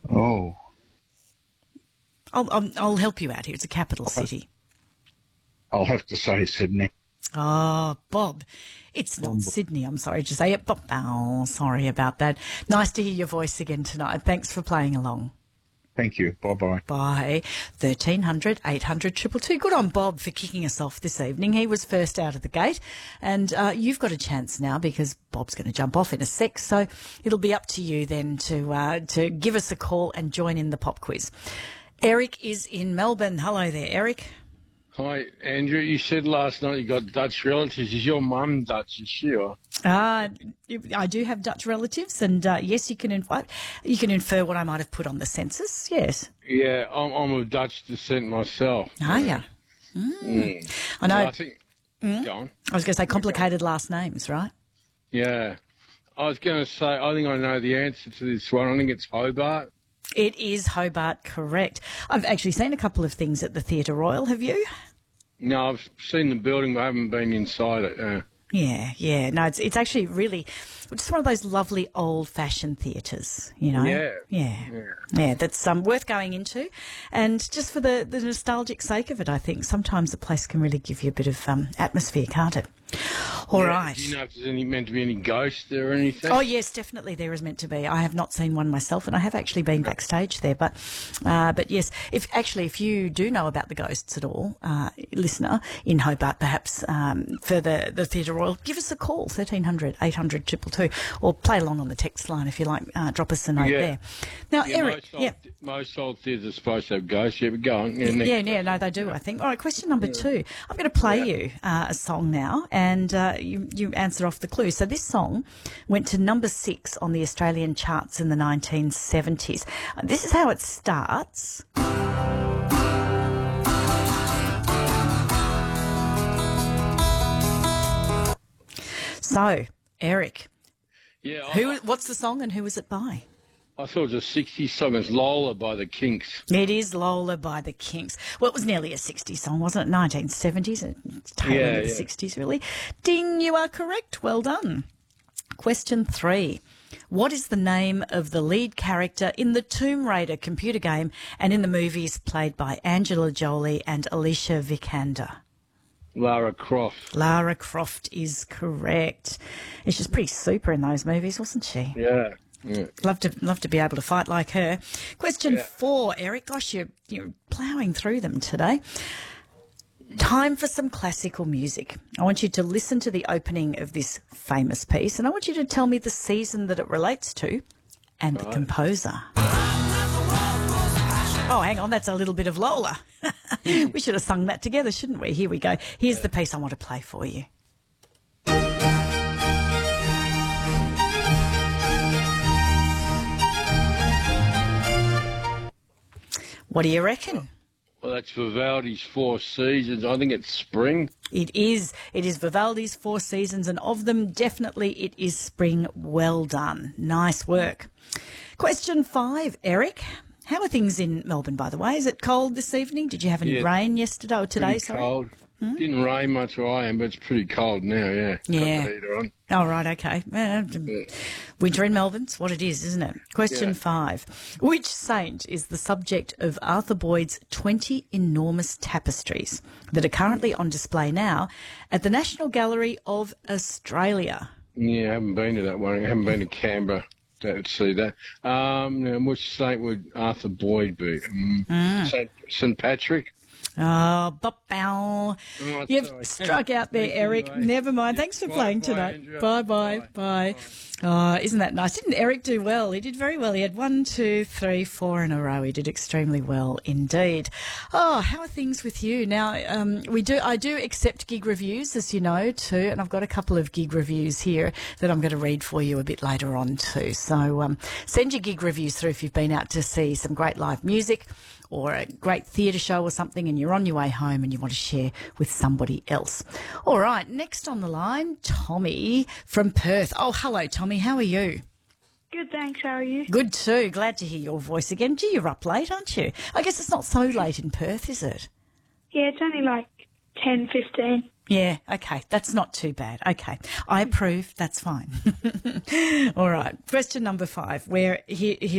Oh, I'll help you out here. It's a capital city. I'll have to say Sydney. Oh, Bob, it's not Sydney. I'm sorry to say it, Bob. Oh, sorry about that. Nice to hear your voice again tonight. Thanks for playing along. Thank you. Bye-bye. Bye. 1300 800 222. Good on Bob for kicking us off this evening. He was first out of the gate, and you've got a chance now because Bob's going to jump off in a sec. So it'll be up to you then to give us a call and join in the pop quiz. Eric is in Melbourne. Hello there, Eric. Hi, Andrew. You said last night you got Dutch relatives. Is your mum Dutch? Is she? Or? I do have Dutch relatives, and yes, you can infer what I might have put on the census. Yes. Yeah, I'm of Dutch descent myself. Are you? I know. I think. Go on. I was going to say complicated last names, right? Yeah. I was going to say, I think I know the answer to this one. I think it's Hobart. It is Hobart, correct. I've actually seen a couple of things at the Theatre Royal. Have you? No, I've seen the building, but I haven't been inside it. Yeah. No, it's actually really just one of those lovely old-fashioned theatres, you know. Yeah. That's worth going into, and just for the nostalgic sake of it, I think sometimes the place can really give you a bit of atmosphere, can't it? All right. Do you know if there's meant to be any ghosts there or anything? Oh, yes, definitely there is meant to be. I have not seen one myself, and I have actually been backstage there. But yes, if you do know about the ghosts at all, listener in Hobart, perhaps for the Theatre Royal, give us a call, 1300 800 222, or play along on the text line if you like. Drop us a note there. Now, Eric, most old theatres are supposed to have ghosts. Yeah, but go on. No, they do, I think. All right, question number 2. I'm going to play you a song now, and you answer off the clue. So this song went to number 6 on the Australian charts in the 1970s. This is how it starts. So, Eric, what's the song and who was it by? I thought it was a 60s song. It's Lola by the Kinks. It is Lola by the Kinks. Well, it was nearly a 60s song, wasn't it? 1970s, tail end of the 60s, really. Ding, you are correct. Well done. Question 3. What is the name of the lead character in the Tomb Raider computer game and in the movies played by Angela Jolie and Alicia Vikander? Lara Croft. Lara Croft is correct. She's just pretty super in those movies, wasn't she? Yeah. Love to be able to fight like her. Question 4, Eric. Gosh, you're ploughing through them today. Time for some classical music. I want you to listen to the opening of this famous piece, and I want you to tell me the season that it relates to and the composer. Oh, hang on, that's a little bit of Lola. We should have sung that together, shouldn't we? Here we go. Here's the piece I want to play for you. What do you reckon? Well, that's Vivaldi's Four Seasons. I think it's spring. It is. It is Vivaldi's Four Seasons, and of them, definitely it is spring. Well done. Nice work. Question 5, Eric. How are things in Melbourne, by the way? Is it cold this evening? Did you have any rain yesterday or today? Pretty cold. Didn't rain much where I am, but it's pretty cold now, yeah. Yeah. Got the heater on. Oh, right, okay. Winter in Melbourne's what it is, isn't it? Question 5. Which saint is the subject of Arthur Boyd's 20 enormous tapestries that are currently on display now at the National Gallery of Australia? Yeah, I haven't been to that one. I haven't been to Canberra to see that. Now, which saint would Arthur Boyd be? St. Patrick? Oh, bow. You've struck out there, Eric. Never mind. Thanks for playing tonight. Bye. Oh, isn't that nice? Didn't Eric do well? He did very well. He had 1, 2, 3, 4 in a row. He did extremely well indeed. Oh, how are things with you? Now, I do accept gig reviews, as you know, too, and I've got a couple of gig reviews here that I'm going to read for you a bit later on too. So send your gig reviews through if you've been out to see some great live music or a great theatre show or something and you're on your way home and you want to share with somebody else. All right, next on the line, Tommy from Perth. Oh, hello, Tommy. How are you? Good, thanks. How are you? Good too. Glad to hear your voice again. Gee, you're up late, aren't you? I guess it's not so late in Perth, is it? Yeah, it's only like 10:15. Yeah, okay. That's not too bad. Okay. I approve. That's fine. All right. Question number 5. Here